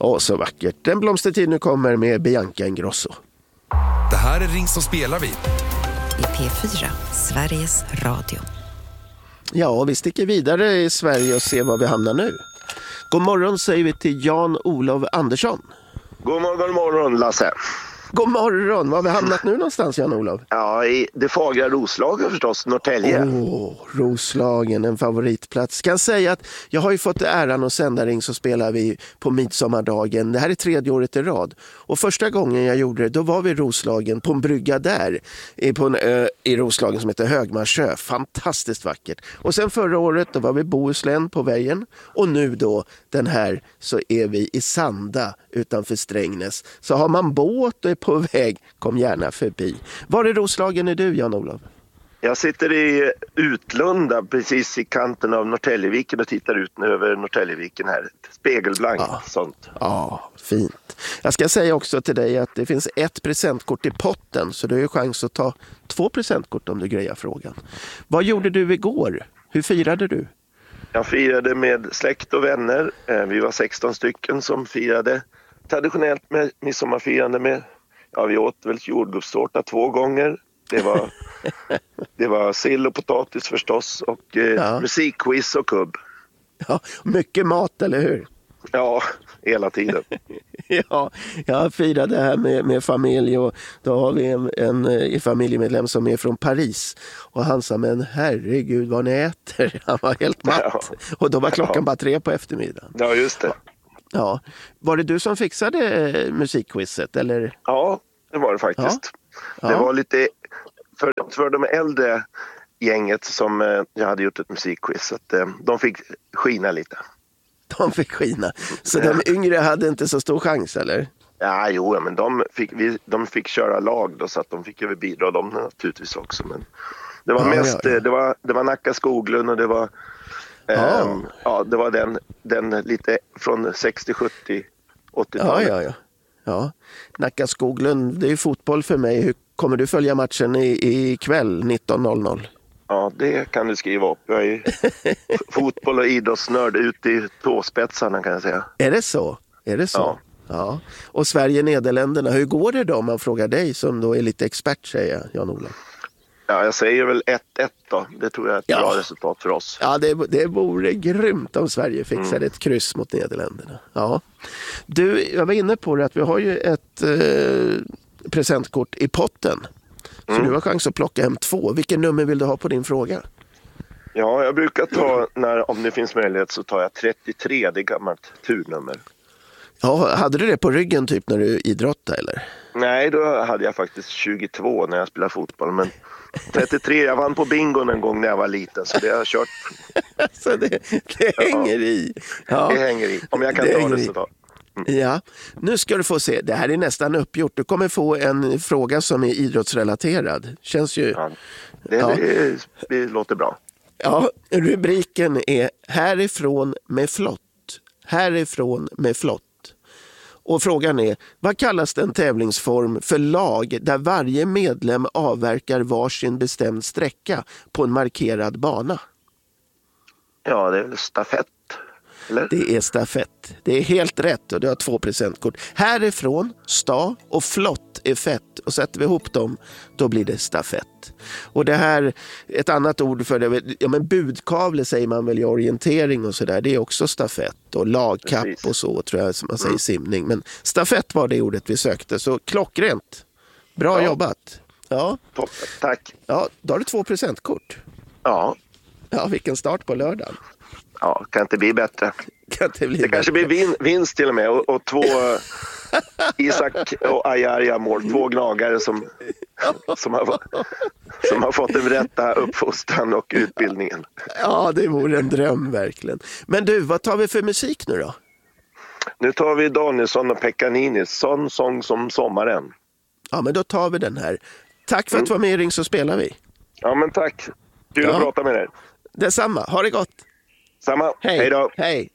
Åh, så vackert. Den blomstertid nu kommer med Bianca Ingrosso. Det här är Ring så spelar vi. I P4, Sveriges Radio. Ja, vi sticker vidare i Sverige och ser var vi hamnar nu. God morgon säger vi till Jan-Olof Andersson. God morgon Lasse. God morgon, var har vi hamnat nu någonstans Jan-Olof? Ja, i det fagra Roslagen förstås, Norrtälje. Roslagen, en favoritplats. Kan säga att jag har ju fått äran att sända Ring så spelar vi på midsommardagen. Det här är 3:e året i rad. Och första gången jag gjorde det, då var vi i Roslagen på en brygga där. På en ö i Roslagen som heter Högmarsö. Fantastiskt vackert. Och sen förra året då var vi i Bohuslän på vägen. Och nu då, den här, så är vi i Sanda utanför Strängnäs. Så har man båt och är på väg, kom gärna förbi. Var i Roslagen är du, Jan-Olof? Jag sitter i Utlunda, precis i kanten av Norrtäljeviken och tittar ut över Norrtäljeviken här. Spegelblankt, sånt. Ja, fint. Jag ska säga också till dig att det finns 1 presentkort i potten, så du har ju chans att ta 2 presentkort om du grejar frågan. Vad gjorde du igår? Hur firade du? Jag firade med släkt och vänner. Vi var 16 stycken som firade traditionellt med midsommarfirande med, ja, vi åt väl jordgubbstårta 2 gånger. Det var sill och potatis förstås och musikquiz och kubb. Ja, mycket mat, eller hur? Ja, hela tiden. Ja, jag firade här med familj och då har vi en familjemedlem som är från Paris. Och han sa, men herregud vad ni äter. Han var helt matt. Ja. Och då var klockan bara 3 på eftermiddagen. Ja, just det. Ja. Var det du som fixade musikquizet, eller? Ja, det var det faktiskt. Ja. Det var lite för de äldre gänget som jag hade gjort ett musikquiz, så att de fick skina lite. De fick skina. Så de yngre hade inte så stor chans, eller? Ja, jo, men de fick köra lag då, så att de fick ju bidra dem naturligtvis också. Men det var mest, det var Nacka Skoglund och det var det var den lite från 60, 70, 80-talet. Ja. Nacka Skoglund, det är ju fotboll för mig. Hur kommer du följa matchen i kväll 19:00? Ja, det kan du skriva upp. Jag är fotboll- och idrottsnörd ute i tåspetsarna, kan jag säga. Är det så? Ja. Och Sverige-Nederländerna, hur går det då om man frågar dig som då är lite expert, säger jag, Jan-Olof? Ja, jag säger väl 1-1 då. Det tror jag är ett bra resultat för oss. Ja, det vore grymt om Sverige fixade ett kryss mot Nederländerna. Ja. Du, jag var inne på det att vi har ju ett presentkort i potten. Så du har chans att plocka hem 2. Vilken nummer vill du ha på din fråga? Ja, jag brukar ta, om det finns möjlighet så tar jag 33, det är gammalt turnummer. Ja, hade du det på ryggen typ när du idrottade, eller? Nej, då hade jag faktiskt 22 när jag spelade fotboll, men 33, jag vann på bingo en gång när jag var liten, så det har jag kört. Så det hänger i. Ja, det hänger i, om jag kan ta det så då. Ja, nu ska du få se. Det här är nästan uppgjort. Du kommer få en fråga som är idrottsrelaterad. Känns ju... Ja, det låter bra. Ja, rubriken är Härifrån med flott. Härifrån med flott. Och frågan är, vad kallas den tävlingsform för lag där varje medlem avverkar varsin bestämd sträcka på en markerad bana? Ja, det är väl stafett. Eller? Det är stafett. Det är helt rätt och du har 2 presentkort. Härifrån, sta och flott är fett. Och sätter vi ihop dem, då blir det stafett. Och det här, ett annat ord för det, ja men budkavle säger man väl i orientering och sådär. Det är också stafett och lagkapp och så tror jag som man säger simning. Men stafett var det ordet vi sökte, så klockrent. Bra jobbat. Ja. Toppen, tack. Ja, då har du 2 presentkort. Ja. Ja, vilken start på lördagen. Ja, kan inte bli bättre. Det kanske blir vinst till och med. Och 2 Isak och Ajaria mål. 2 gnagare som har fått den rätta uppfostran och utbildningen. Ja, det vore en dröm verkligen. Men du, vad tar vi för musik nu då? Nu tar vi Danielsson och Pekaninis. Sång som sommaren. Ja, men då tar vi den här. Tack för att du var med i Ring så spelar vi. Ja, men tack. Kul att prata med er. Detsamma. Ha det gott. Samma. Hej då. Hej.